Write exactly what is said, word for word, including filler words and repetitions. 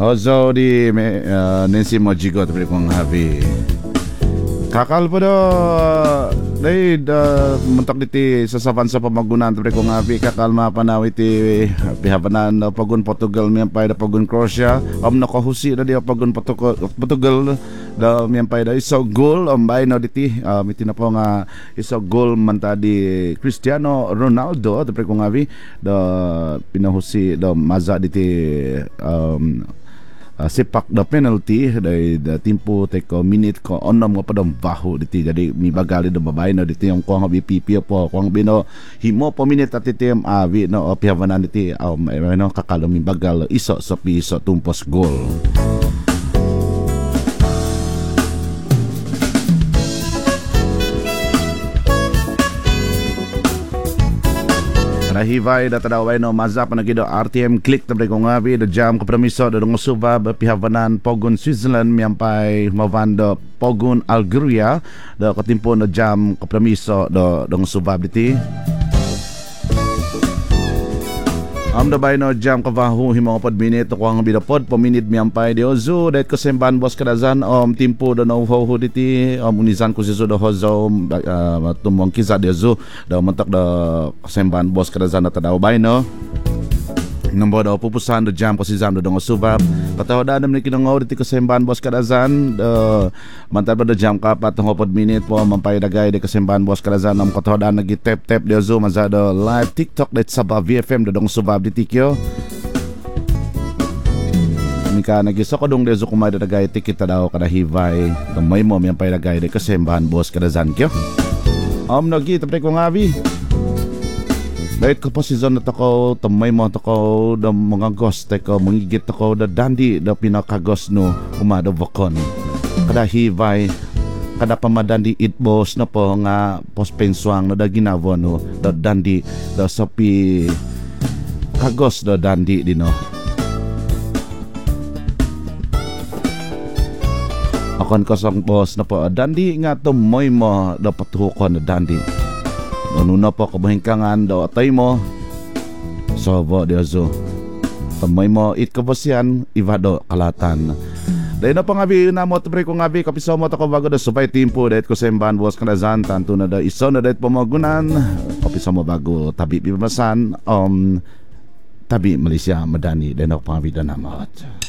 Hozo di uh, Nancy Mojigo tapi kong habi. Kakal pa do day da mentok diti sasaban sa pamagunan tapi kong habi kakal mapanaw iti pihabanan da pagun Portugal miyampay da pagun Croatia am nakahusi da dia pagun Portugal Portugal da miyampay da iso goal am bay no diti um, iti na po nga iso goal man tadi Cristiano Ronaldo tapi kong habi da pinahusi da maza diti um, Uh, sepak da penalty dari da tempo teko minit ko onom nga padam baho diti jadi mi bagali da babay no diti yung kuang bi pipi po kuang bino himo po minit at itim avi no pihawanan diti um, no kakalo mi bagal iso sa piso tumpos gol. Hivay da tadaway no mazap na gido R T M click tabre ko ngabi da jam kompromiso da ngosuba pihawanan Pogun Switzerland miyampay mavando Pogun Algeria da katimpo na jam kompromiso da da ngosuba biti am da bay no jam kavahu himo pod minute ko ang bidapod po minute miyampay di ozo det ko semban bos kadazan om timpo da no ho diti om unizan ko siso da hozo uh, tumong kiza di ozo da mentak da semban bos kadazan da tadaw bay no nombo da pupusan da jam ko si zam da dong subab kataw da nam ni kinangaw diti ko semban bos kadazan da mantar da jam ka pat hopod minute po mampay dagay de ko semban bos kadazan am kataw da nagi tap tap di ozo maza da live TikTok det sa V F M da dong subab diti kyo mika nagiso ko dong dezo kumay da dagay tikita daw kada hivay kamay mo mampay dagay de ko semban bos kadazan kyo am nagi tapre ko ngabi dahit ko po season na tako tamay mo tako da mga ghost tako mangigit tako da dandi da pinakagos no umado vakon kada hivay kada pamadandi itbos na po nga pospensuang na da ginavo no da dandi da sapi kagos da dandi dino akon kosong bos na po dandi nga tumoy mo da patuhukon da dandi nuna po kabahingkangan daw atay mo sobo diazo tamay mo it kabosyan ivado kalatan dahil na pa nga bi na mo tabre ko nga bi kapiso mo tako bago da subay timpo dahil ko semban bos kanazan tanto na da iso na dahil pamagunan kapiso mo bago tabi bimasan um tabi Malaysia madani dahil na pa nga bi da namot.